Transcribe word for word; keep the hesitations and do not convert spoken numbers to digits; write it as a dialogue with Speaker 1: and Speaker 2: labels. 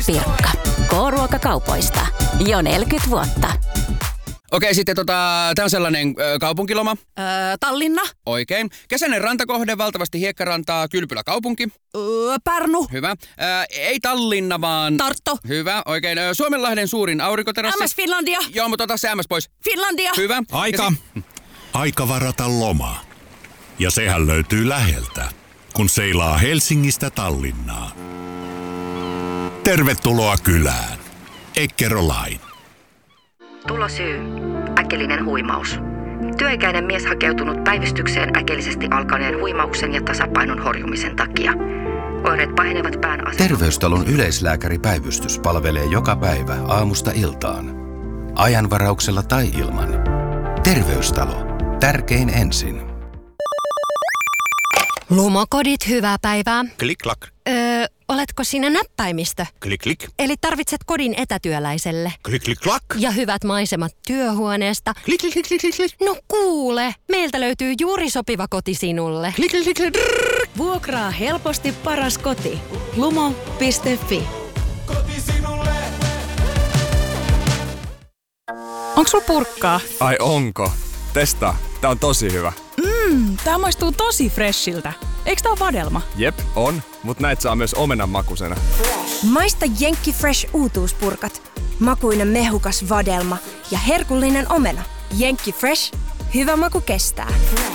Speaker 1: Pirkka. K-ruokakaupoista. Jo neljäkymmentä vuotta.
Speaker 2: Okei, sitten tota, tää on sellainen ö, kaupunkiloma.
Speaker 1: Öö, Tallinna.
Speaker 2: Oikein. Kesäinen rantakohde, valtavasti hiekkarantaa, Kylpylä kaupunki.
Speaker 1: Öö, Pärnu.
Speaker 2: Hyvä. Ö, ei Tallinna, vaan...
Speaker 1: Tartto.
Speaker 2: Hyvä, oikein. Ö, Suomenlahden suurin aurinkoterassi.
Speaker 1: M S Finlandia.
Speaker 2: Joo, mutta ota se M S pois.
Speaker 1: Finlandia.
Speaker 2: Hyvä.
Speaker 3: Aika.
Speaker 2: Si-
Speaker 3: Aika varata loma. Ja sehän löytyy läheltä, kun seilaa Helsingistä Tallinnaan. Tervetuloa kylään. Eckerö Line.
Speaker 4: Tulosyy. Äkillinen huimaus. Työikäinen mies hakeutunut päivystykseen äkillisesti alkaneen huimauksen ja tasapainon horjumisen takia. Oireet pahenevat pään asennon.
Speaker 5: Terveystalon yleislääkäripäivystys palvelee joka päivä aamusta iltaan. Ajanvarauksella tai ilman. Terveystalo. Tärkein ensin.
Speaker 6: Lumokodit, hyvää päivää.
Speaker 3: Klik-klak.
Speaker 6: Öö, oletko sinä näppäimistö?
Speaker 3: Klik-klik.
Speaker 6: Eli tarvitset kodin etätyöläiselle.
Speaker 3: Klik-klik-klak.
Speaker 6: Ja hyvät maisemat työhuoneesta.
Speaker 3: Klik-klik-klik-klik.
Speaker 6: No kuule, meiltä löytyy juuri sopiva koti sinulle.
Speaker 3: Klik-klik-klik.
Speaker 7: Vuokraa helposti paras koti. lumo piste fi.
Speaker 8: Onks sulla purkkaa?
Speaker 9: Ai onko? Testaa. Tää on tosi hyvä.
Speaker 8: Mmm, tää maistuu tosi freshiltä. Eiks tää oo vadelma?
Speaker 9: Jep, on. Mut näit saa myös omenan makusena.
Speaker 10: Maista Jenkki Fresh uutuuspurkat. Makuinen mehukas vadelma ja herkullinen omena. Jenkki Fresh. Hyvä maku kestää.